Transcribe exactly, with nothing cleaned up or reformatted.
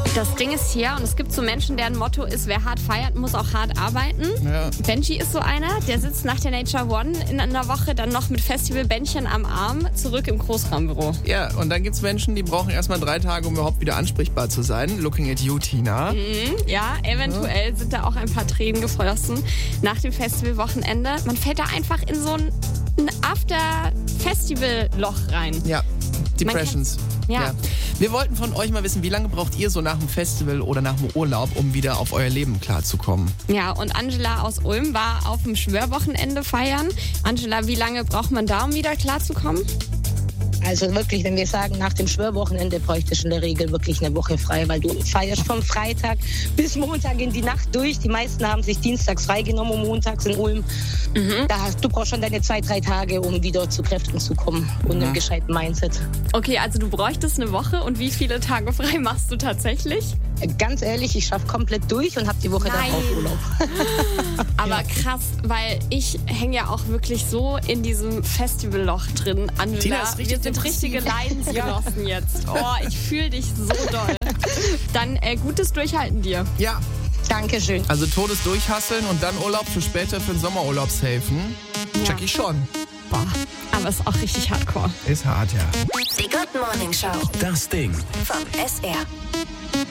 Das Ding ist hier, und es gibt so Menschen, deren Motto ist, wer hart feiert, muss auch hart arbeiten. Ja. Benji ist so einer, der sitzt nach der Nature One in einer Woche dann noch mit Festivalbändchen am Arm zurück im Großraumbüro. Ja, und dann gibt's Menschen, die brauchen erstmal drei Tage, um überhaupt wieder ansprechbar zu sein. Looking at you, Tina. Mhm, ja, eventuell sind da auch ein paar Tränen geflossen nach dem Festivalwochenende. Man fällt da einfach in so ein, ein After-Festival-Loch rein. Ja, Depressions. Ja. Ja. Wir wollten von euch mal wissen, wie lange braucht ihr so nach dem Festival oder nach dem Urlaub, um wieder auf euer Leben klarzukommen? Ja, und Angela aus Ulm war auf dem Schwörwochenende feiern. Angela, wie lange braucht man da, um wieder klarzukommen? Also wirklich, wenn wir sagen, nach dem Schwörwochenende bräuchtest du in der Regel wirklich eine Woche frei, weil du feierst vom Freitag bis Montag in die Nacht durch. Die meisten haben sich dienstags freigenommen und montags in Ulm. Mhm. Da hast, du brauchst schon deine zwei, drei Tage, um wieder zu Kräften zu kommen und Mhm. einem gescheiten Mindset. Okay, also du bräuchtest eine Woche, und wie viele Tage frei machst du tatsächlich? Ganz ehrlich, ich schaffe komplett durch und habe die Woche Nein. darauf Urlaub. Aber krass, weil ich hänge ja auch wirklich so in diesem Festivalloch drin. Angela, Tina ist richtig wir sind richtige Leidensgenossen jetzt. Oh, ich fühle dich so doll. Dann äh, gutes Durchhalten dir. Ja, Dankeschön. also Todes durchhasseln und dann Urlaub für später, für den Sommerurlaub safen. Check ich schon. Boah, aber ist auch richtig hardcore. Ist hart, ja. Die Good Morning Show. Das Ding. Vom S R.